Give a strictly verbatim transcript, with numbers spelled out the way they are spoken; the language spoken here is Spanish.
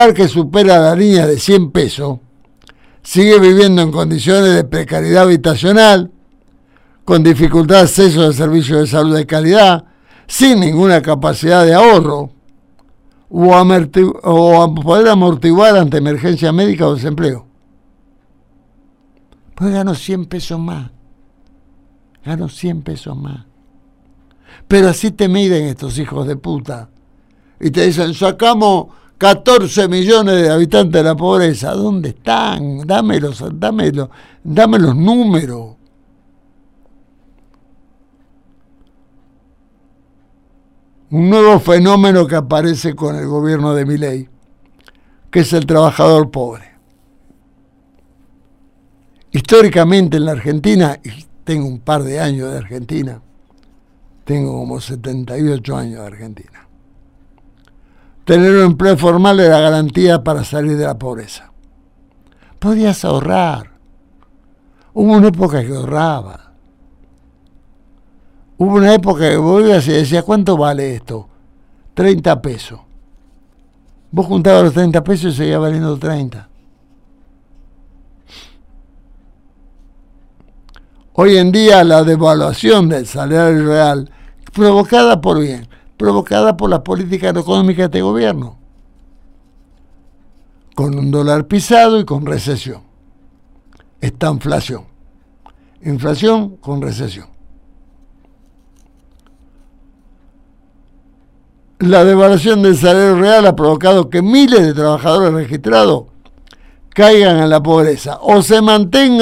que supera la línea de cien pesos sigue viviendo en condiciones de precariedad habitacional, con dificultad de acceso a servicios de salud de calidad, sin ninguna capacidad de ahorro o, amorti- o a poder amortiguar ante emergencia médica o desempleo. Pues gano cien pesos más. Gano cien pesos más. Pero así te miden estos hijos de puta. Y te dicen, sacamos catorce millones de habitantes de la pobreza. ¿Dónde están? Dámelos, dámelos, dame los números. Un nuevo fenómeno que aparece con el gobierno de Milei, que es el trabajador pobre. Históricamente en la Argentina, y tengo un par de años de Argentina, tengo como setenta y ocho años de Argentina, tener un empleo formal era garantía para salir de la pobreza. Podías ahorrar. Hubo una época que ahorraba. Hubo una época que vos ibas y decías, ¿cuánto vale esto? treinta pesos. Vos juntabas los treinta pesos y seguía valiendo treinta. Hoy en día la devaluación del salario real, provocada por bien, provocada por las políticas económicas de este gobierno, con un dólar pisado y con recesión. Esta inflación. Inflación con recesión. La devaluación del salario real ha provocado que miles de trabajadores registrados caigan en la pobreza o se mantengan